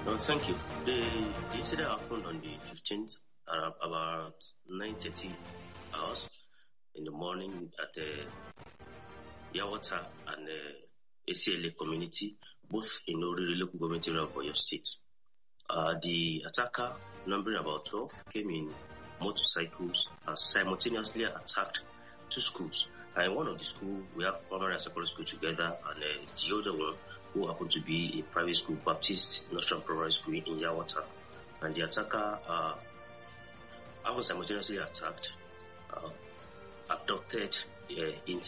Thank you. The incident happened on the 15th about 9:30 hours in the morning at Yawata and ACLA community, both in Oriri local government area of Oyo State. The attacker, numbering about 12, came in motorcycles and simultaneously attacked two schools. And in one of the schools, we have primary and secondary school together, and the other one, who happened to be a private school, Baptist Nursery Primary School in Yawata. And the attacker, having simultaneously attacked, abducted in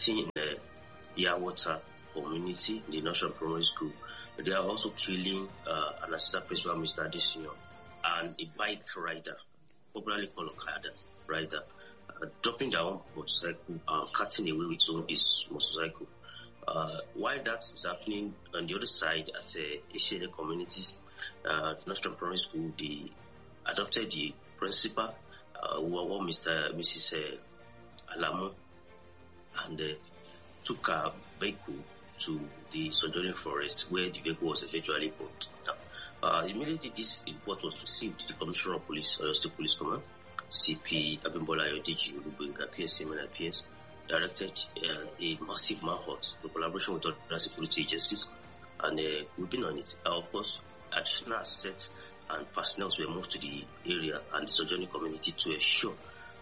Yawata community, the Nursery Primary School. They are also killing an assistant principal, Mr. Adesina, and a bike rider, popularly called Okada rider, dropping down motorcycle and cutting away with his motorcycle. While that is happening on the other side at Asian communities, National Primary School, they adopted the principal, who was Mrs. Alamo, and took a vehicle to the surrounding forest where the vehicle was eventually brought down. Immediately this report was received, the Commissioner of Police, Oyo State Police Command, CP Abimbola Ayodeji Olugbinga, PSM and IPS, directed a massive manhunt in collaboration with other security agencies, and we've been on it. Of course, additional assets and personnel were moved to the area and the surrounding community to ensure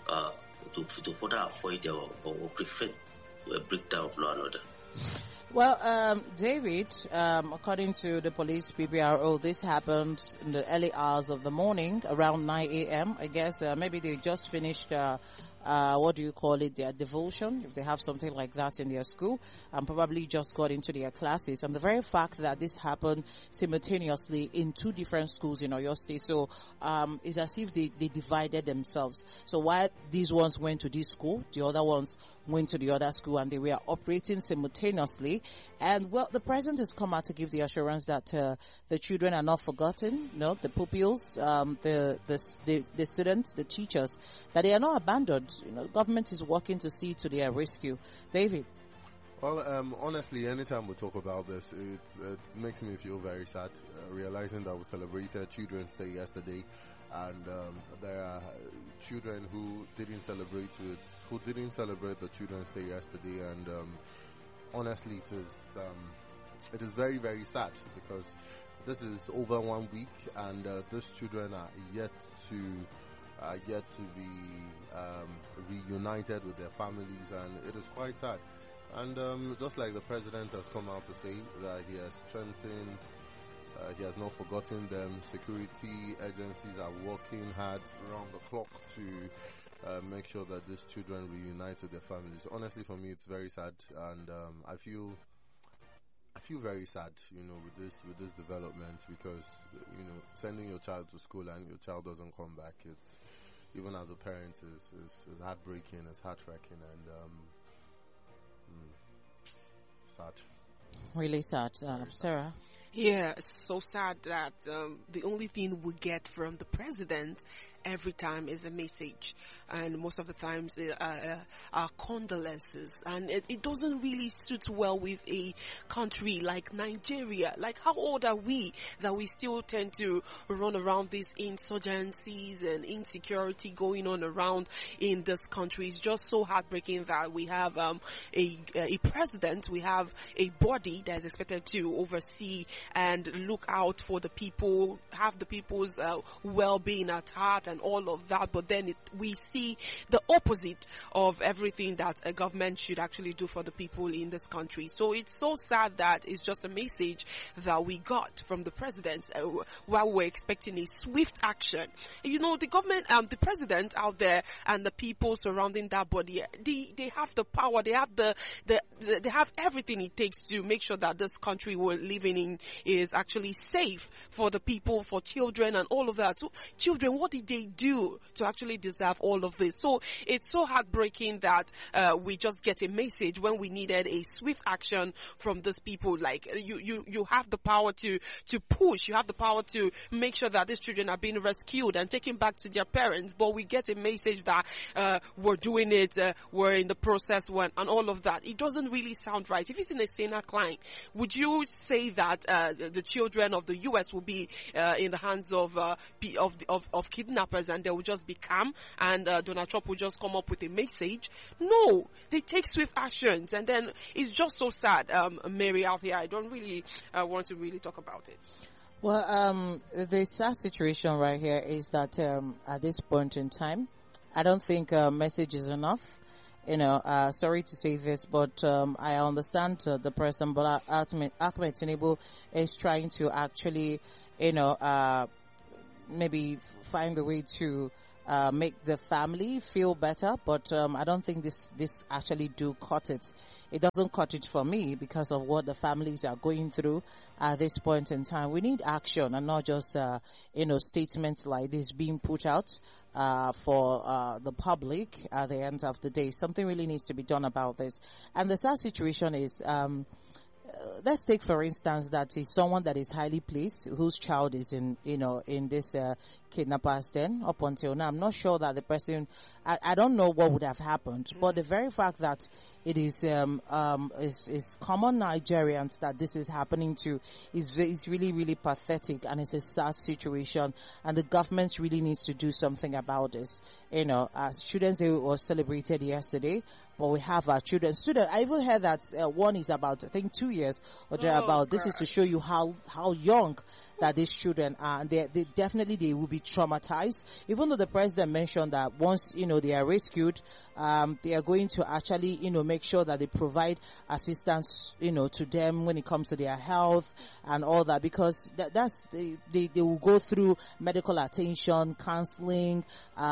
to further avoid or prevent a breakdown of law and order. Well, David, according to the police PPRO, this happened in the early hours of the morning, around 9 a.m. I guess maybe they just finished, what do you call it, their devotion, if they have something like that in their school, and probably just got into their classes. And the very fact that this happened simultaneously in two different schools in Oyo State, so it's as if they divided themselves. So while these ones went to this school, the other ones went to the other school, and they were operating simultaneously. And well, the president has come out to give the assurance that the children are not forgotten, the pupils, the students, the teachers, that they are not abandoned. The government is working to see to their rescue. David? Well, honestly, anytime we talk about this, it makes me feel very sad, realizing that we celebrated Children's Day yesterday, and there are children who didn't celebrate the Children's Day yesterday, and honestly, it is very, very sad, because this is over 1 week, and these children are yet to be reunited with their families, and it is quite sad. And just like the president has come out to say that he has strengthened, he has not forgotten them, security agencies are working hard around the clock to make sure that these children reunite with their families. Honestly, for me, it's very sad, and I feel very sad, with this development, because sending your child to school and your child doesn't come back, it's, even as a parent, is heartbreaking, it's heart-wrenching, and sad. Really sad. Sarah? Yeah, it's so sad that the only thing we get from the president every time is a message, and most of the times are condolences, and it doesn't really suit well with a country like Nigeria. Like, how old are we that we still tend to run around these insurgencies and insecurity going on around in this country? It's just so heartbreaking that we have a president, we have a body that is expected to oversee and look out for the people, have the people's well-being at heart and all of that, but then we see the opposite of everything that a government should actually do for the people in this country. So it's so sad that it's just a message that we got from the president while we're expecting a swift action. The government, the president out there and the people surrounding that body, they have the power, they have they have everything it takes to make sure that this country we're living in is actually safe for the people, for children and all of that. So children, what did they they do to actually deserve all of this? So it's so heartbreaking that we just get a message when we needed a swift action from these people. Like you have the power to push, you have the power to make sure that these children are being rescued and taken back to their parents, but we get a message that we're doing it, we're in the process, and all of that. It doesn't really sound right. If it's in a saner climate, would you say that the children of the U.S. will be in the hands of kidnappers and they will just be calm and Donald Trump will just come up with a message? No, they take swift actions, and then it's just so sad. Mary, out here, I don't really want to really talk about it. Well, the sad situation right here is that at this point in time, I don't think message is enough. Sorry to say this, but I understand the President Bola Ahmed Tinubu is trying to actually, maybe find a way to make the family feel better, but I don't think this actually do cut it. It doesn't cut it for me because of what the families are going through at this point in time. We need action and not just statements like this being put out for the public at the end of the day. Something really needs to be done about this. And the sad situation is let's take for instance that is someone that is highly placed whose child is in this kidnappers den. Up until now, I'm not sure that the person, I don't know what would have happened, but the very fact that it is common Nigerians that this is happening to is really, really pathetic, and it's a sad situation, and the government really needs to do something about this. As Children's Day was celebrated yesterday, but we have our children. I even heard that one is about, I think, 2 years or thereabout. This is to show you how young that these children are, and they definitely will be traumatized. Even though the president mentioned that once they are rescued, they are going to actually make sure that they provide assistance to them when it comes to their health and all that, because they will go through medical attention, counseling,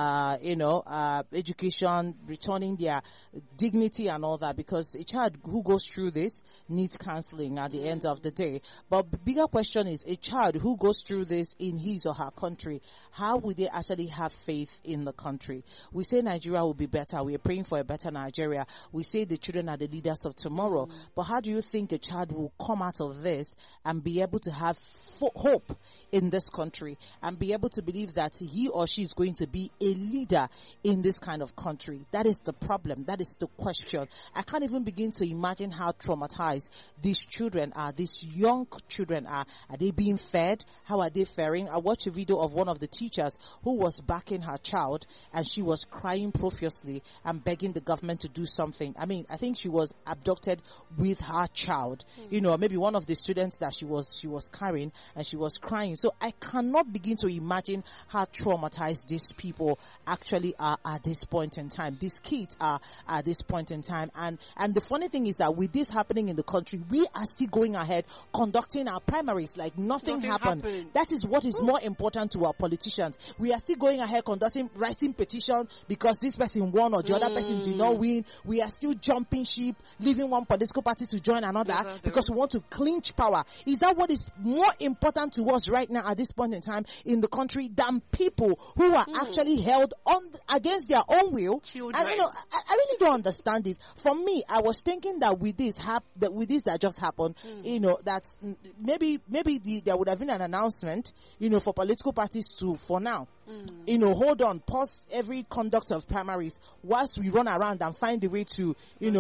education, returning their dignity and all that, because a child who goes through this needs counseling at the end of the day. But the bigger question is, a child who goes through this in his or her country, how will they actually have faith in the country? We say Nigeria will be better. We are praying for a better Nigeria. We say the children are the leaders of tomorrow. But how do you think a child will come out of this and be able to have hope in this country and be able to believe that he or she is going to be a leader in this kind of country? That is the problem. That is the question. I can't even begin to imagine how traumatized these children are, these young children are. Are they being fed? How are they faring? I watched a video of one of the teachers who was backing her child, and she was crying profusely and begging the government to do something. I mean, I think she was abducted with her child. Maybe one of the students that she was carrying, and she was crying. So I cannot begin to imagine how traumatized these people actually are at this point in time. These kids are at this point in time. And the funny thing is that with this happening in the country, we are still going ahead conducting our primaries like nothing happened. That is what is more important to our politicians. We are still going ahead writing petition because this person won or the other person did not win. We are still jumping ship, leaving one political party to join another because we want to clinch power. Is that what is more important to us right now at this point in time in the country than people who are actually held on against their own will? I really don't understand it. For me, I was thinking that with this that just happened, that maybe there would have been an announcement, for political parties to, for now, hold on, pause every conduct of primaries whilst we run around and find a way to,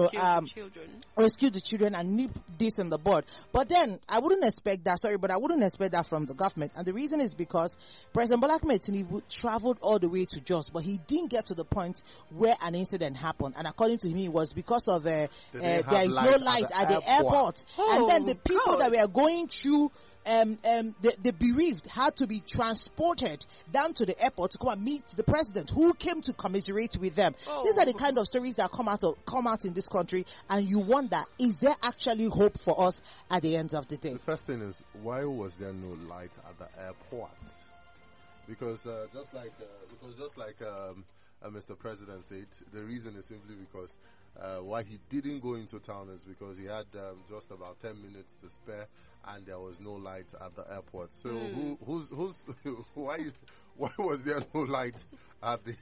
rescue the children and nip this in the bud. But then I wouldn't expect that from the government. And the reason is because President Bola Ahmed Tinubu traveled all the way to Jos, but he didn't get to the point where an incident happened. And according to him, it was because of there is no light at the airport. And then the people that were going through the bereaved had to be transported down to the airport to come and meet the president, who came to commiserate with them. These are the kind of stories that come out in this country, and you wonder, is there actually hope for us at the end of the day? The first thing is, why was there no light at the airport? Because just like Mr. President said, the reason is simply because Why he didn't go into town is because he had just about 10 minutes to spare, and there was no light at the airport. So why was there no light at the?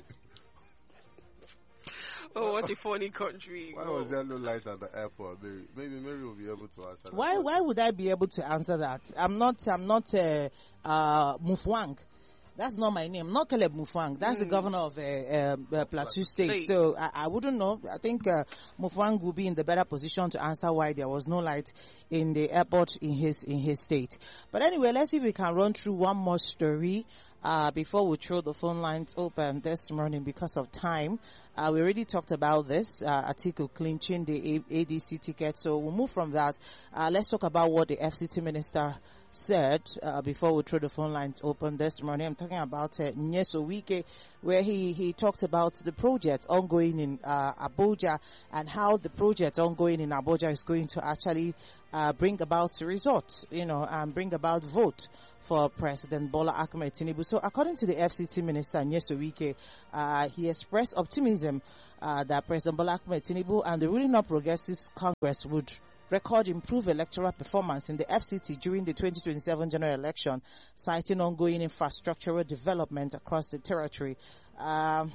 Oh, what a funny country! Why was there no light at the airport? Maybe Mary will be able to answer that. Why would I be able to answer that? I'm not Mufwang. That's not my name. Not Caleb Mufwang. That's the governor of Plateau State. So I wouldn't know. I think Mufwang will be in the better position to answer why there was no light in the airport in his state. But anyway, let's see if we can run through one more story before we throw the phone lines open this morning because of time. We already talked about this, Atiku clinching the ADC ticket. So we'll move from that. Let's talk about what the FCT minister said before we throw the phone lines open this morning. I'm talking about Nyeso Wike, where he talked about the project ongoing in Abuja and how the project ongoing in Abuja is going to actually bring about results, and bring about vote for President Bola Ahmed Tinubu. So according to the FCT minister, Nyeso Wike, he expressed optimism that President Bola Ahmed Tinubu and the ruling All Progressives Congress would record improved electoral performance in the FCT during the 2027 general election, citing ongoing infrastructural development across the territory. The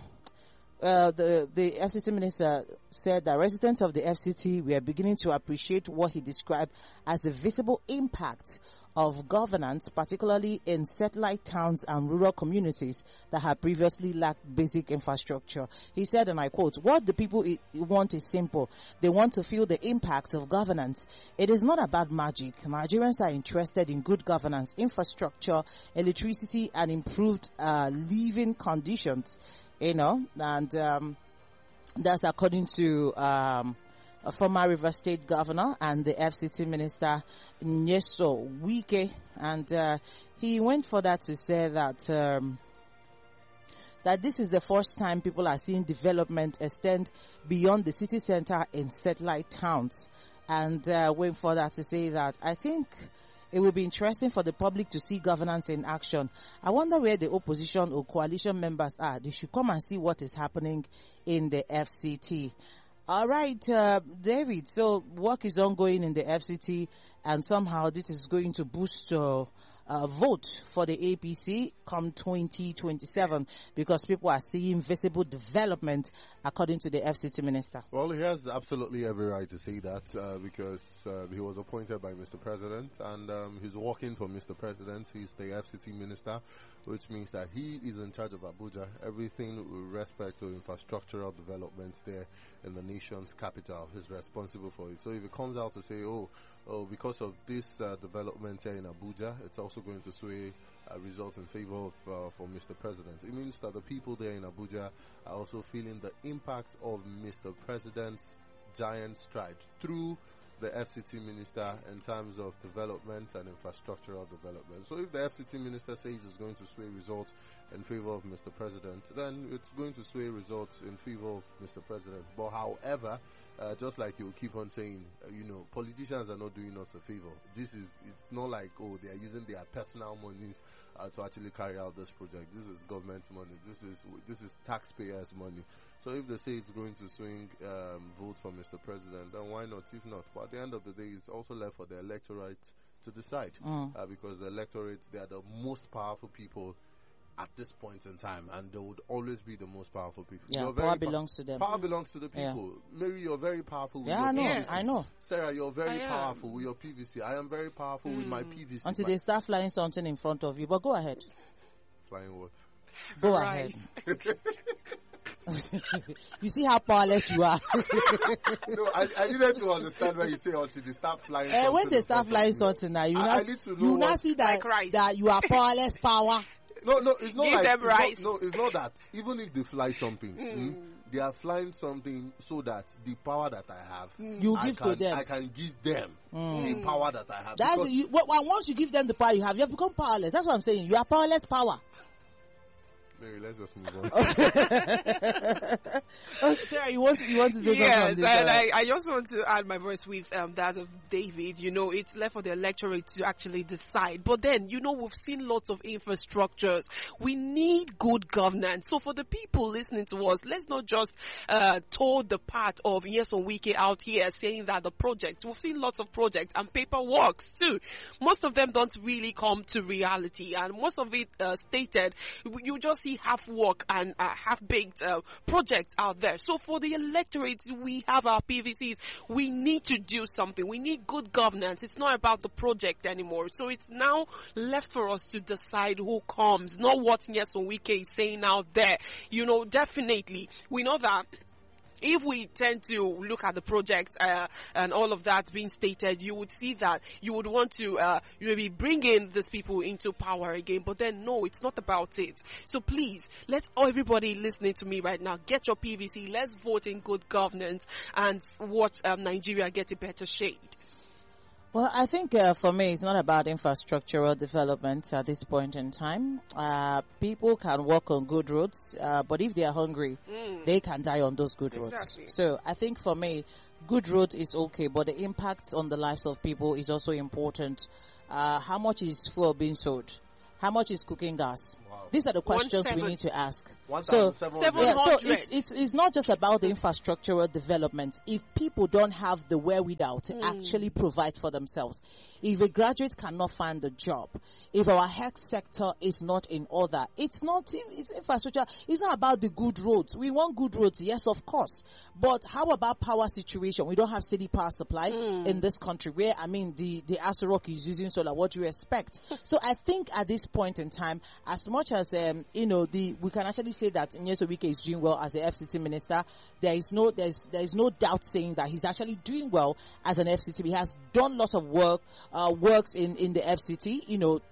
FCT minister said that residents of the FCT were beginning to appreciate what he described as the visible impact of governance, particularly in satellite towns and rural communities that had previously lacked basic infrastructure. He said, and I quote, "What the people want is simple. They want to feel the impact of governance. It is not about magic. Nigerians are interested in good governance, infrastructure, electricity, and improved living conditions." And that's according to a former River State governor and the FCT minister Nyeso Wike, and he went further to say that that this is the first time people are seeing development extend beyond the city center in satellite towns, and went further to say that I think it will be interesting for the public to see governance in action. I wonder where the opposition or coalition members are. They should come and see what is happening in the FCT. All right, David, so work is ongoing in the FCT, and somehow this is going to boost vote for the APC come 2027 because people are seeing visible development, according to the FCT minister. Well, he has absolutely every right to say that because he was appointed by Mr. President, and he's working for Mr. President. He's the FCT minister, which means that he is in charge of Abuja. Everything with respect to infrastructural developments there in the nation's capital, he's responsible for it. So if it comes out to say, oh, because of this development here in Abuja, it's also going to sway results in favor of for Mr. President. It means that the people there in Abuja are also feeling the impact of Mr. President's giant stride through the FCT minister in terms of development and infrastructural development. So if the FCT minister says it's going to sway results in favor of Mr. President, then it's going to sway results in favor of Mr. President. But however, just like you keep on saying, politicians are not doing us a favor. It's not like, they are using their personal monies to actually carry out this project. This is government money. This is taxpayers' money. So if they say it's going to swing vote for Mr. President, then why not? If not, but at the end of the day, it's also left for the electorate to decide because the electorate, they are the most powerful people at this point in time, and they would always be the most powerful people. Yeah, power belongs to them. Power belongs to the people. Yeah. Mary, you're very powerful with your PVC. I know. Sarah, you're very powerful with your PVC. I am very powerful with my PVC. Until they start flying something in front of you, but go ahead. Flying what? Go ahead. You see how powerless you are. No, I needed to understand when you say until they start flying. When they start flying something now, you now see that you are powerless power. No, it's not. Give them rice. It's not that. Even if they fly something, they are flying something so that the power that I have, to them. I can give them the power that I have. Once you give them the power you have become powerless. That's what I'm saying. You are powerless power. Mary, let's just move on. Okay, Sarah, you want to say something Yes, on this? and I just want to add my voice with that of David. It's left for the electorate to actually decide. But then, we've seen lots of infrastructures. We need good governance. So for the people listening to us, let's not just toe the path of Nyesom Wike out here saying that the projects, we've seen lots of projects and paperwork too. Most of them don't really come to reality, and most of it stated, you just see half work and half-baked projects out there. So for the electorate, we have our PVCs. We need to do something. We need good governance. It's not about the project anymore. So it's now left for us to decide who comes, not what Nyesom Wike is saying out there. Definitely, we know that if we tend to look at the project and all of that being stated, you would see that you would want to maybe bring in these people into power again. But then, no, it's not about it. So please, let everybody listening to me right now get your PVC. Let's vote in good governance and watch Nigeria get a better shade. Well, I think for me, it's not about infrastructural development at this point in time. People can walk on good roads, but if they are hungry, they can die on those good roads. Exactly. So I think for me, good road is okay, but the impact on the lives of people is also important. How much is fuel being sold? How much is cooking gas? Wow. These are the questions we need to ask. So, 700. it's not just about the infrastructural development. If people don't have the wherewithal to actually provide for themselves, if a graduate cannot find a job, if our health sector is not in order, it's infrastructure. It's not about the good roads. We want good roads, yes, of course. But how about power situation? We don't have steady power supply in this country where, the Aso Rock is using solar. What do you expect? So I think at this point in time, as much as, we can actually say that Nyesom Wike is doing well as the FCT minister, there is no doubt saying that he's actually doing well as an FCT. He has done lots of works in the FCT.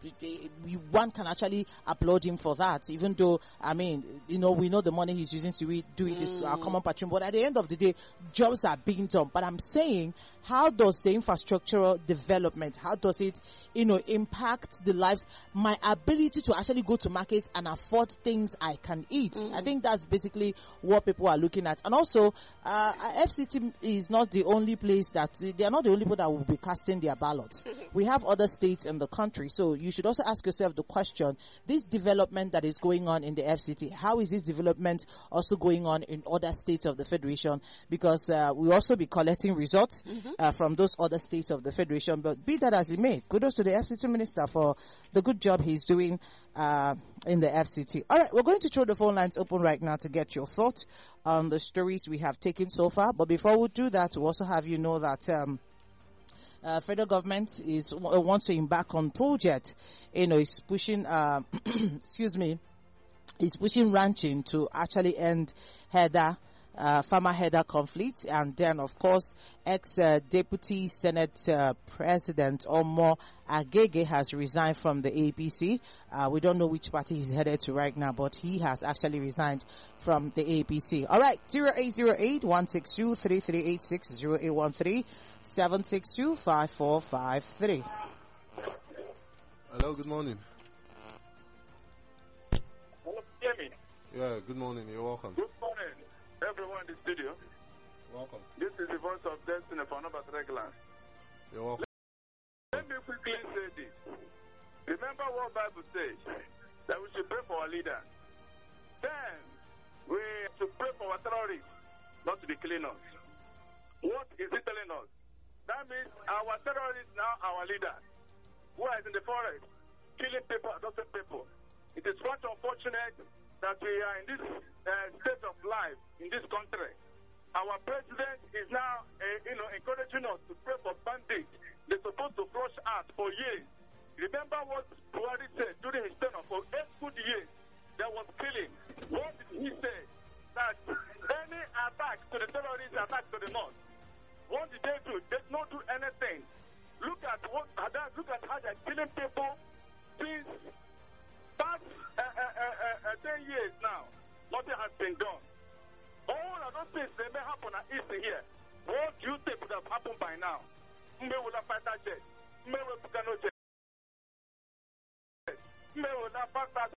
One can actually applaud him for that, even though, we know the money he's using to do it is our common patron. But at the end of the day, jobs are being done. But I'm saying, how does the infrastructural development, how does it, impact the lives, my ability to actually go to market and afford things I can eat? I think that's basically what people are looking at. And also, FCT is not the only place they are not the only people that will be casting their ballots. We have other states in the country. So you should also ask yourself the question, this development that is going on in the FCT, how is this development also going on in other states of the Federation? Because we also be collecting results from those other states of the Federation. But be that as it may, kudos to the FCT minister for the good job he's doing in the FCT. All right, we're going to throw the phone lines open right now to get your thoughts on the stories we have taken so far. But before we do that, we also have you know that federal government wants to embark on project. Is pushing is pushing ranching to actually end farmer header conflict. And then, of course, ex-Deputy Senate President Omo Agege has resigned from the APC. We don't know which party he's headed to right now, but he has actually resigned from the APC. All right, 0808-162-3386, 0813-762-5453. Hello, good morning. Hello, Jamie. Yeah, good morning. You're welcome. Good morning, everyone in the studio. Welcome. This is the voice of destiny for Norbert Regular. You're welcome. Let me quickly say this. Remember what Bible says, that we should pray for our leaders. Then, we should pray for our terrorists, not to be killing us. What is it telling us? That means our terrorists now our leaders, who are in the forest, killing people, adopting people. It is quite unfortunate that we are in this state of life in this country. Our president is now, encouraging us to pray for bandits. They're supposed to flush out for years. Remember what Buhari said during his tenure for 8 good years. There was killing. What did he say? That any attack to the terrorist attack to the north. What did they do? They did not do anything. Look at how they're killing people since past 10 years now. Nothing has been done. All of those things, they may happen at East here. What do you think would have happened by now? Mbe will not fight that jet. Mbe will not jet. Mbe will not fight that